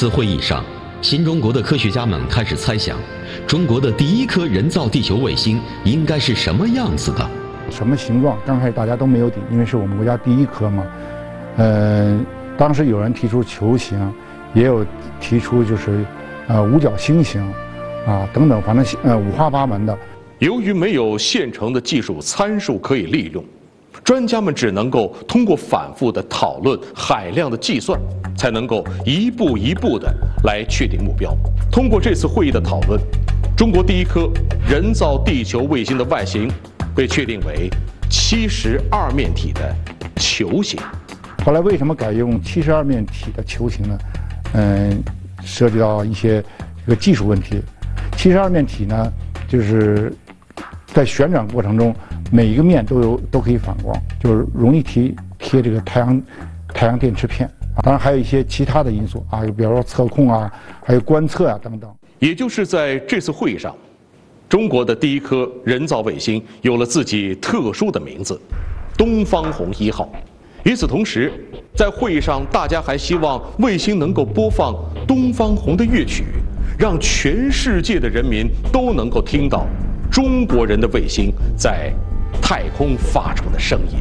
次会议上，新中国的科学家们开始猜想，中国的第一颗人造地球卫星应该是什么样子的？ 什么形状？刚开始大家都没有底，因为是我们国家第一颗嘛。当时有人提出球形，也有提出就是五角星形，等等，反正五花八门的。 由于没有现成的技术参数可以利用，专家们只能够通过反复的讨论、海量的计算，才能够一步一步的来确定目标。通过这次会议的讨论，中国第一颗人造地球卫星的外形被确定为72面体的球形。 后来为什么改用72面体的球形呢？涉及到一些这个技术问题。72面体呢，就是在旋转过程中，每一个面都可以反光，就是容易贴这个太阳电池片。当然还有一些其他的因素比如说测控还有观测等等。 也就是在这次会议上，中国的第一颗人造卫星有了自己特殊的名字——东方红1号。与此同时，在会议上，大家还希望卫星能够播放东方红的乐曲，让全世界的人民都能够听到中国人的卫星在太空发出的声音。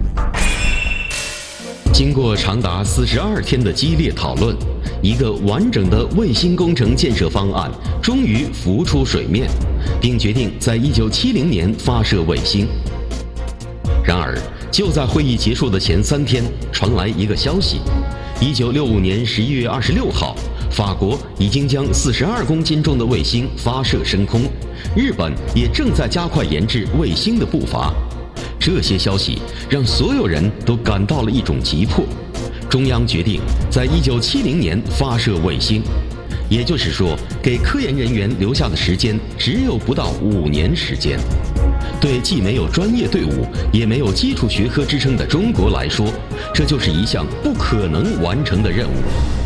经过长达42天的激烈讨论，一个完整的卫星工程建设方案终于浮出水面，并决定在1970年发射卫星。然而，就在会议结束的前3天，传来一个消息：1965年11月26号，法国已经将42公斤重的卫星发射升空，日本也正在加快研制卫星的步伐。这些消息让所有人都感到了一种急迫。中央决定在1970年发射卫星，也就是说，给科研人员留下的时间只有不到5年时间。对既没有专业队伍，也没有基础学科支撑的中国来说，这就是一项不可能完成的任务。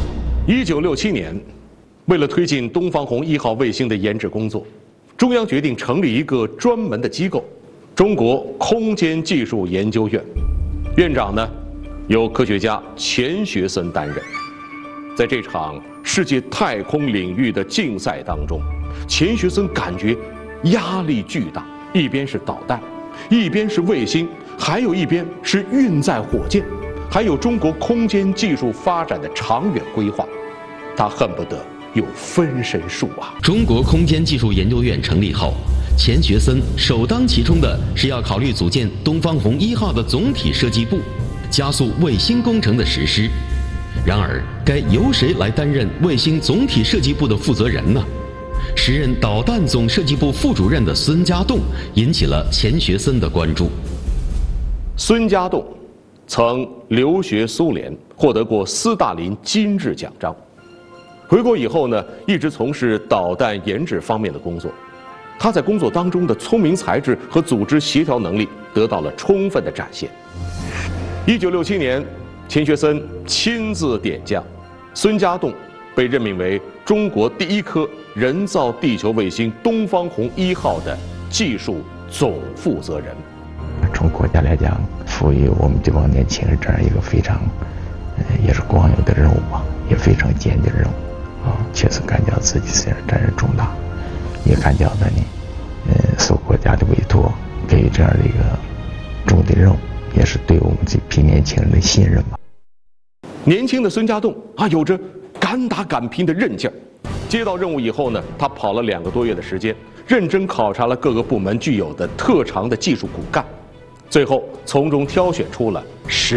1967年，为了推进东方红1号卫星的研制工作，中央决定成立一个专门的机构——中国空间技术研究院。院长呢，由科学家钱学森担任。在这场世界太空领域的竞赛当中，钱学森感觉压力巨大。一边是导弹，一边是卫星，还有一边是运载火箭，还有中国空间技术发展的长远规划，他恨不得有分身术啊！ 中国空间技术研究院成立后，钱学森首当其冲的是要考虑组建东方红1号的总体设计部，加速卫星工程的实施。然而，该由谁来担任卫星总体设计部的负责人呢？时任导弹总设计部副主任的孙家栋引起了钱学森的关注。 孙家栋曾留学苏联，获得过斯大林金质奖章。回国以后呢，一直从事导弹研制方面的工作。他在工作当中的聪明才智和组织协调能力得到了充分的展现。1967年，钱学森亲自点将，孙家栋被任命为中国第一颗人造地球卫星东方红1号的技术总负责人。 从国家来讲，赋予我们这帮年轻人这样一个非常，也是光荣的任务吧，也非常艰巨的任务确实感觉到自己身上责任重大，也感觉到呢，受国家的委托，给予这样的一个重的任务，也是对我们这批年轻人的信任吧。 年轻的孙家栋有着敢打敢拼的韧劲儿。接到任务以后呢，他跑了2个多月的时间，认真考察了各个部门具有的特长的技术骨干，最后从中挑选出了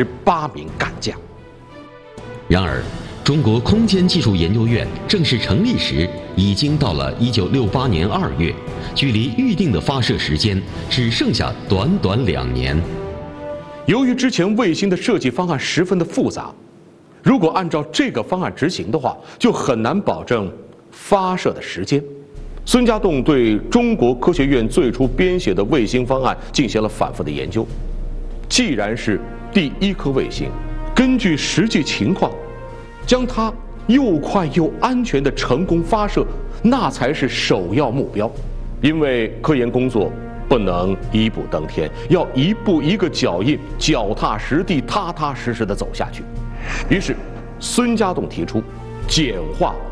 18名干将。 然而，中国空间技术研究院正式成立时，已经到了1968年2月，距离预定的发射时间只剩下短短2年。 由于之前卫星的设计方案十分的复杂，如果按照这个方案执行的话，就很难保证发射的时间。孙家栋对中国科学院最初编写的卫星方案进行了反复的研究。既然是第一颗卫星，根据实际情况，将它又快又安全的成功发射，那才是首要目标。因为科研工作不能一步登天，要一步一个脚印，脚踏实地、踏踏实实地走下去。于是，孙家栋提出简化